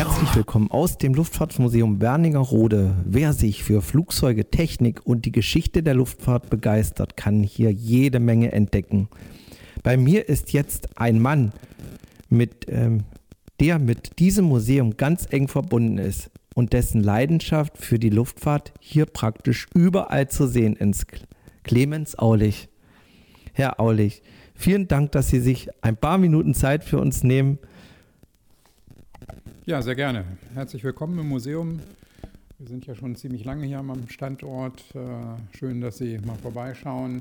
Herzlich willkommen aus dem Luftfahrtmuseum Wernigerode. Wer sich für Flugzeuge, Technik und die Geschichte der Luftfahrt begeistert, kann hier jede Menge entdecken. Bei mir ist jetzt ein Mann, der mit diesem Museum ganz eng verbunden ist und dessen Leidenschaft für die Luftfahrt hier praktisch überall zu sehen ist. Clemens Aulich. Herr Aulich, vielen Dank, dass Sie sich ein paar Minuten Zeit für uns nehmen. Ja, sehr gerne. Herzlich willkommen im Museum. Wir sind ja schon ziemlich lange hier am Standort. Schön, dass Sie mal vorbeischauen.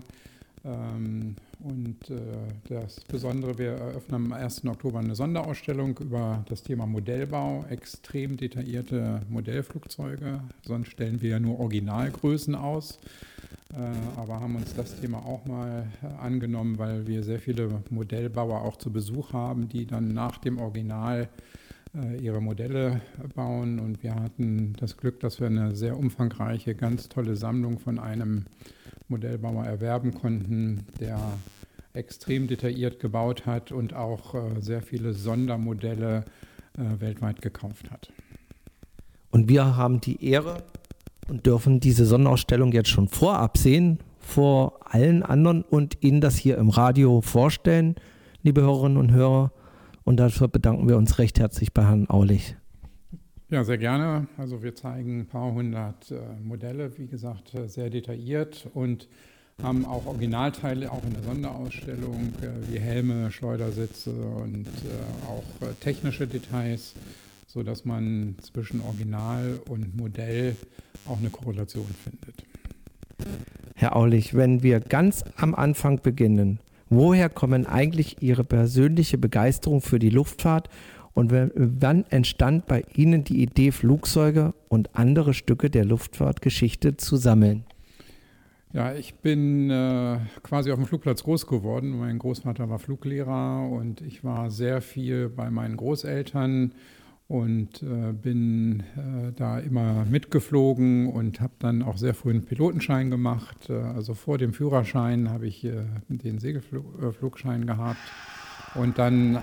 Das Besondere, wir eröffnen am 1. Oktober eine Sonderausstellung über das Thema Modellbau, extrem detaillierte Modellflugzeuge. Sonst stellen wir ja nur Originalgrößen aus, aber haben uns das Thema auch mal angenommen, weil wir sehr viele Modellbauer auch zu Besuch haben, die dann nach dem Original ihre Modelle bauen. Und wir hatten das Glück, dass wir eine sehr umfangreiche, ganz tolle Sammlung von einem Modellbauer erwerben konnten, der extrem detailliert gebaut hat und auch sehr viele Sondermodelle weltweit gekauft hat. Und wir haben die Ehre und dürfen diese Sonderausstellung jetzt schon vorab sehen, vor allen anderen und Ihnen das hier im Radio vorstellen, liebe Hörerinnen und Hörer. Und dafür bedanken wir uns recht herzlich bei Herrn Aulich. Ja, sehr gerne. Also wir zeigen ein paar hundert Modelle, wie gesagt, sehr detailliert und haben auch Originalteile, auch in der Sonderausstellung, wie Helme, Schleudersitze und auch technische Details, sodass man zwischen Original und Modell auch eine Korrelation findet. Herr Aulich, wenn wir ganz am Anfang beginnen, woher kommen eigentlich Ihre persönliche Begeisterung für die Luftfahrt und wann entstand bei Ihnen die Idee, Flugzeuge und andere Stücke der Luftfahrtgeschichte zu sammeln? Ja, ich bin quasi auf dem Flugplatz groß geworden. Mein Großvater war Fluglehrer und ich war sehr viel bei meinen Großeltern und bin da immer mitgeflogen und habe dann auch sehr früh einen Pilotenschein gemacht. Also vor dem Führerschein habe ich den Segelflugschein gehabt und dann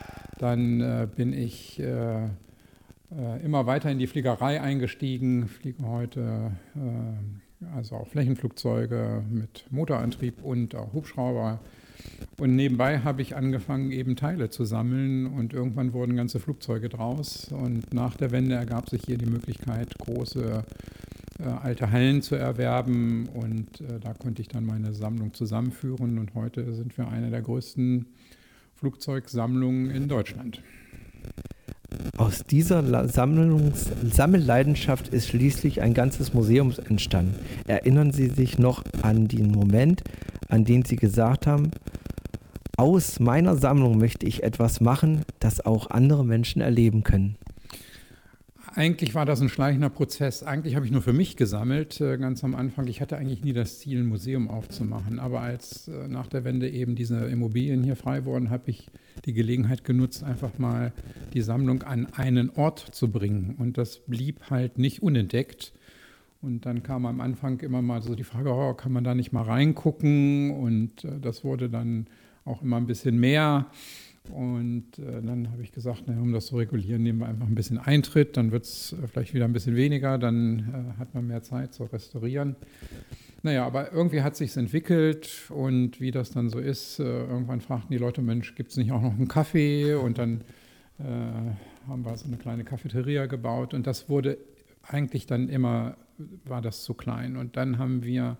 bin ich immer weiter in die Fliegerei eingestiegen, fliege heute also auch Flächenflugzeuge mit Motorantrieb und auch Hubschrauber. Und nebenbei habe ich angefangen, eben Teile zu sammeln und irgendwann wurden ganze Flugzeuge draus. Und nach der Wende ergab sich hier die Möglichkeit, große alte Hallen zu erwerben und da konnte ich dann meine Sammlung zusammenführen und heute sind wir eine der größten Flugzeugsammlungen in Deutschland. Aus dieser Sammelleidenschaft ist schließlich ein ganzes Museum entstanden. Erinnern Sie sich noch an den Moment, an den Sie gesagt haben, aus meiner Sammlung möchte ich etwas machen, das auch andere Menschen erleben können? Eigentlich war das ein schleichender Prozess. Eigentlich habe ich nur für mich gesammelt, ganz am Anfang. Ich hatte eigentlich nie das Ziel, ein Museum aufzumachen. Aber als nach der Wende eben diese Immobilien hier frei wurden, habe ich die Gelegenheit genutzt, einfach mal die Sammlung an einen Ort zu bringen. Und das blieb halt nicht unentdeckt. Und dann kam am Anfang immer mal so die Frage, oh, kann man da nicht mal reingucken? Und das wurde dann auch immer ein bisschen mehr. Und dann habe ich gesagt, um das zu regulieren, nehmen wir einfach ein bisschen Eintritt, dann wird es vielleicht wieder ein bisschen weniger, dann hat man mehr Zeit zu restaurieren. Naja, aber irgendwie hat es sich entwickelt und wie das dann so ist, irgendwann fragten die Leute, Mensch, gibt es nicht auch noch einen Kaffee? Und dann haben wir so eine kleine Cafeteria gebaut und das wurde eigentlich dann immer, war das zu klein. Und dann haben wir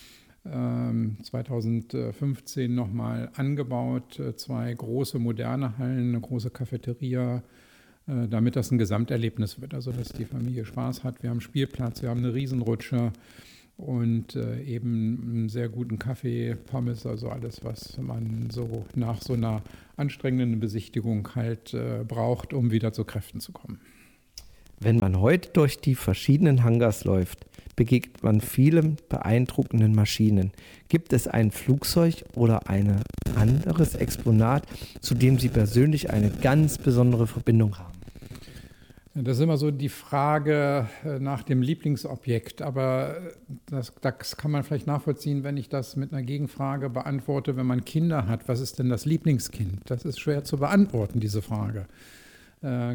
2015 nochmal angebaut, 2 große moderne Hallen, eine große Cafeteria, damit das ein Gesamterlebnis wird, also dass die Familie Spaß hat. Wir haben Spielplatz, wir haben eine Riesenrutsche und eben einen sehr guten Kaffee, Pommes, also alles, was man so nach so einer anstrengenden Besichtigung halt braucht, um wieder zu Kräften zu kommen. Wenn man heute durch die verschiedenen Hangars läuft, begegnet man vielen beeindruckenden Maschinen. Gibt es ein Flugzeug oder ein anderes Exponat, zu dem Sie persönlich eine ganz besondere Verbindung haben? Das ist immer so die Frage nach dem Lieblingsobjekt, aber das kann man vielleicht nachvollziehen, wenn ich das mit einer Gegenfrage beantworte, wenn man Kinder hat. Was ist denn das Lieblingskind? Das ist schwer zu beantworten, diese Frage.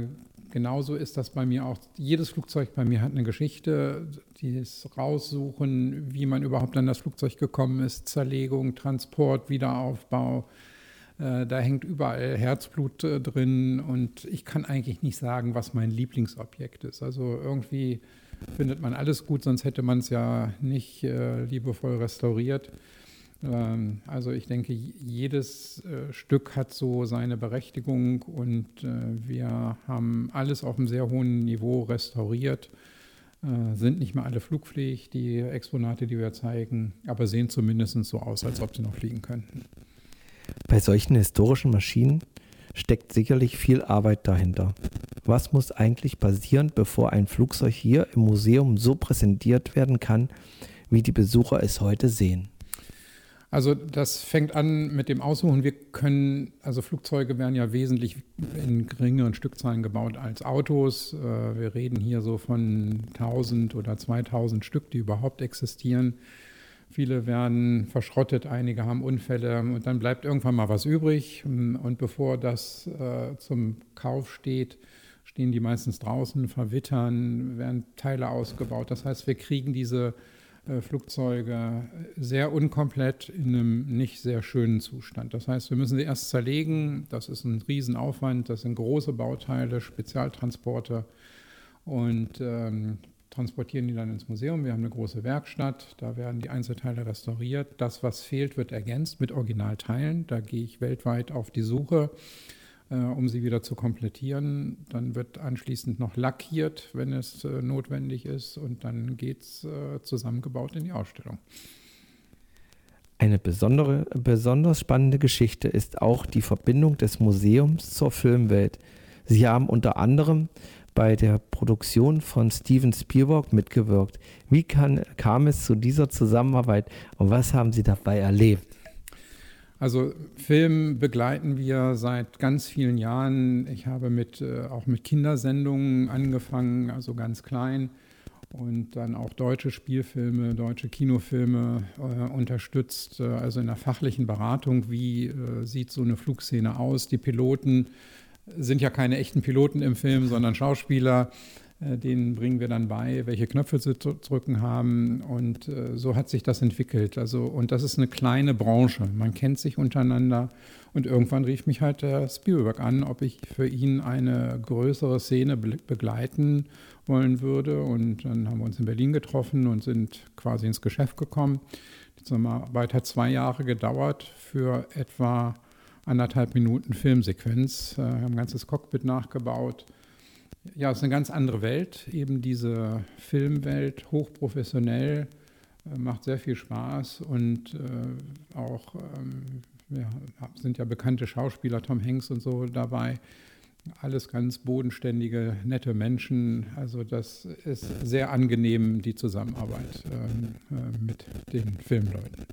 genauso ist das bei mir auch. Jedes Flugzeug bei mir hat eine Geschichte, dieses Raussuchen, wie man überhaupt an das Flugzeug gekommen ist, Zerlegung, Transport, Wiederaufbau. Da hängt überall Herzblut drin und ich kann eigentlich nicht sagen, was mein Lieblingsobjekt ist. Also irgendwie findet man alles gut, sonst hätte man es ja nicht liebevoll restauriert. Also ich denke, jedes Stück hat so seine Berechtigung und wir haben alles auf einem sehr hohen Niveau restauriert, sind nicht mehr alle flugfähig, die Exponate, die wir zeigen, aber sehen zumindest so aus, als ob sie noch fliegen könnten. Bei solchen historischen Maschinen steckt sicherlich viel Arbeit dahinter. Was muss eigentlich passieren, bevor ein Flugzeug hier im Museum so präsentiert werden kann, wie die Besucher es heute sehen? Also das fängt an mit dem Aussuchen. Also Flugzeuge werden ja wesentlich in geringeren Stückzahlen gebaut als Autos. Wir reden hier so von 1000 oder 2000 Stück, die überhaupt existieren. Viele werden verschrottet, einige haben Unfälle und dann bleibt irgendwann mal was übrig. Und bevor das zum Kauf steht, stehen die meistens draußen, verwittern, werden Teile ausgebaut. Das heißt, wir kriegen diese Flugzeuge sehr unkomplett in einem nicht sehr schönen Zustand. Das heißt, wir müssen sie erst zerlegen. Das ist ein Riesenaufwand. Das sind große Bauteile, Spezialtransporte und transportieren die dann ins Museum. Wir haben eine große Werkstatt, da werden die Einzelteile restauriert. Das, was fehlt, wird ergänzt mit Originalteilen. Da gehe ich weltweit auf die Suche, um sie wieder zu komplettieren. Dann wird anschließend noch lackiert, wenn es notwendig ist. Und dann geht es zusammengebaut in die Ausstellung. Eine besonders spannende Geschichte ist auch die Verbindung des Museums zur Filmwelt. Sie haben unter anderem bei der Produktion von Steven Spielberg mitgewirkt. Wie kam es zu dieser Zusammenarbeit und was haben Sie dabei erlebt? Also Film begleiten wir seit ganz vielen Jahren. Ich habe auch mit Kindersendungen angefangen, also ganz klein. Und dann auch deutsche Spielfilme, deutsche Kinofilme unterstützt. Also in der fachlichen Beratung, wie sieht so eine Flugszene aus? Die Piloten sind ja keine echten Piloten im Film, sondern Schauspieler. Denen bringen wir dann bei, welche Knöpfe sie zu drücken haben. Und so hat sich das entwickelt. Und das ist eine kleine Branche. Man kennt sich untereinander. Und irgendwann rief mich halt der Spielberg an, ob ich für ihn eine größere Szene begleiten wollen würde. Und dann haben wir uns in Berlin getroffen und sind quasi ins Geschäft gekommen. Die Zusammenarbeit hat 2 Jahre gedauert für etwa 1,5 Minuten Filmsequenz. Wir haben ein ganzes Cockpit nachgebaut. Ja, es ist eine ganz andere Welt, eben diese Filmwelt, hochprofessionell, macht sehr viel Spaß und auch sind ja bekannte Schauspieler, Tom Hanks und so dabei. Alles ganz bodenständige, nette Menschen. Also das ist sehr angenehm, die Zusammenarbeit mit den Filmleuten.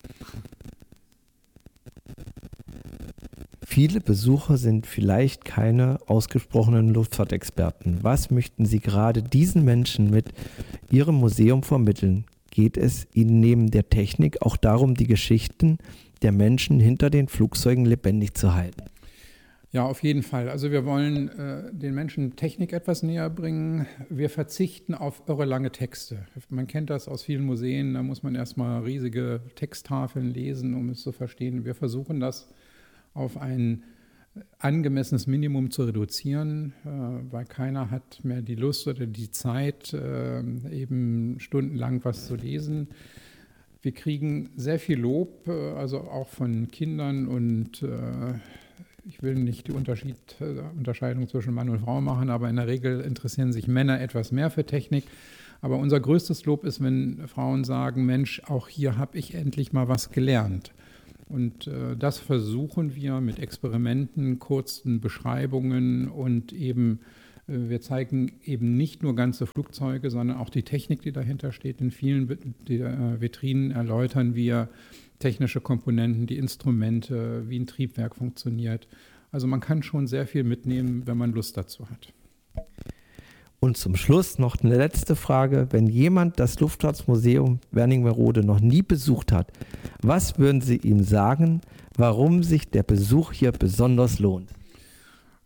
Viele Besucher sind vielleicht keine ausgesprochenen Luftfahrtexperten. Was möchten Sie gerade diesen Menschen mit Ihrem Museum vermitteln? Geht es Ihnen neben der Technik auch darum, die Geschichten der Menschen hinter den Flugzeugen lebendig zu halten? Ja, auf jeden Fall. Also wir wollen den Menschen Technik etwas näher bringen. Wir verzichten auf irre lange Texte. Man kennt das aus vielen Museen, da muss man erstmal riesige Texttafeln lesen, um es zu verstehen. Wir versuchen das auf ein angemessenes Minimum zu reduzieren, weil keiner hat mehr die Lust oder die Zeit, eben stundenlang was zu lesen. Wir kriegen sehr viel Lob, also auch von Kindern und ich will nicht die Unterscheidung zwischen Mann und Frau machen, aber in der Regel interessieren sich Männer etwas mehr für Technik. Aber unser größtes Lob ist, wenn Frauen sagen, Mensch, auch hier habe ich endlich mal was gelernt. Und das versuchen wir mit Experimenten, kurzen Beschreibungen und eben, wir zeigen eben nicht nur ganze Flugzeuge, sondern auch die Technik, die dahinter steht. In vielen Vitrinen erläutern wir technische Komponenten, die Instrumente, wie ein Triebwerk funktioniert. Also man kann schon sehr viel mitnehmen, wenn man Lust dazu hat. Und zum Schluss noch eine letzte Frage. Wenn jemand das Luftfahrtmuseum Wernigerode noch nie besucht hat, was würden Sie ihm sagen, warum sich der Besuch hier besonders lohnt?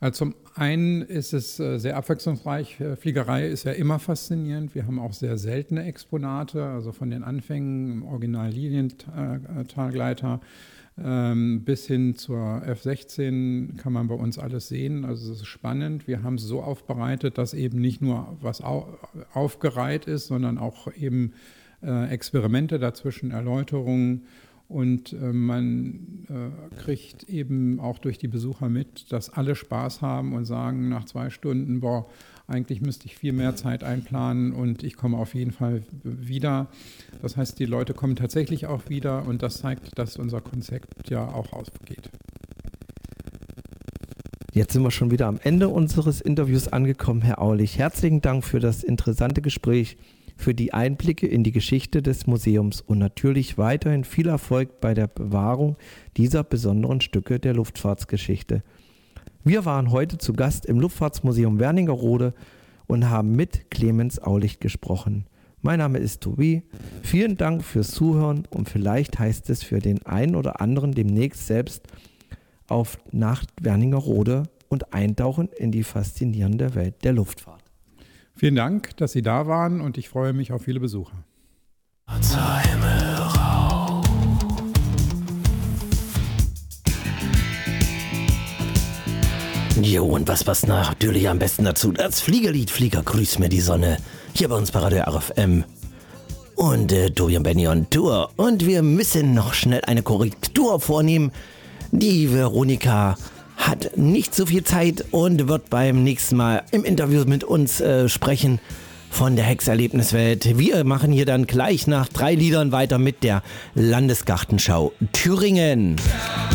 Also zum einen ist es sehr abwechslungsreich. Fliegerei ist ja immer faszinierend. Wir haben auch sehr seltene Exponate, also von den Anfängen im Original Lilienthalgleiter bis hin zur F-16 kann man bei uns alles sehen. Also es ist spannend. Wir haben es so aufbereitet, dass eben nicht nur was aufgereiht ist, sondern auch eben Experimente dazwischen, Erläuterungen. Und man kriegt eben auch durch die Besucher mit, dass alle Spaß haben und sagen nach 2 Stunden, boah, eigentlich müsste ich viel mehr Zeit einplanen und ich komme auf jeden Fall wieder. Das heißt, die Leute kommen tatsächlich auch wieder und das zeigt, dass unser Konzept ja auch aufgeht. Jetzt sind wir schon wieder am Ende unseres Interviews angekommen, Herr Aulich. Herzlichen Dank für das interessante Gespräch, für die Einblicke in die Geschichte des Museums und natürlich weiterhin viel Erfolg bei der Bewahrung dieser besonderen Stücke der Luftfahrtsgeschichte. Wir waren heute zu Gast im Luftfahrtsmuseum Wernigerode und haben mit Clemens Aulich gesprochen. Mein Name ist Tobi. Vielen Dank fürs Zuhören und vielleicht heißt es für den einen oder anderen demnächst selbst auf nach Wernigerode und eintauchen in die faszinierende Welt der Luftfahrt. Vielen Dank, dass Sie da waren und ich freue mich auf viele Besucher. Jo, und was passt natürlich am besten dazu? Das Fliegerlied Flieger grüßt mir die Sonne. Hier bei uns bei Radio RFM. Und Tobi und Benny on Tour. Und wir müssen noch schnell eine Korrektur vornehmen. Die Veronika hat nicht so viel Zeit und wird beim nächsten Mal im Interview mit uns sprechen von der Hexerlebniswelt. Wir machen hier dann gleich nach 3 Liedern weiter mit der Landesgartenschau Thüringen.